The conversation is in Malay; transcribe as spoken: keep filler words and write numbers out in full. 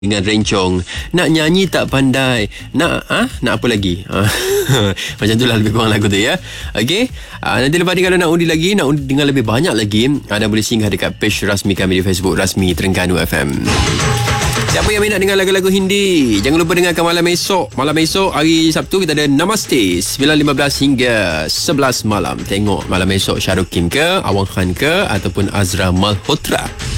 dengan rencong. Nak nyanyi tak pandai. Nak ah nak apa lagi? Macam itulah lebih kurang lagu tu ya. Okey. Uh, nanti lepas ni kalau nak undi lagi, nak undi dengan lebih banyak lagi, anda boleh singgah dekat page rasmi kami di Facebook Rasmi Terengganu F M. Siapa yang minat dengan lagu-lagu Hindi, jangan lupa dengarkan malam esok. Malam esok hari Sabtu kita ada Namaste sembilan lima belas hingga sebelas malam. Tengok malam esok Shahrukh Kim ke, Awang Khan ke ataupun Azra Malhotra.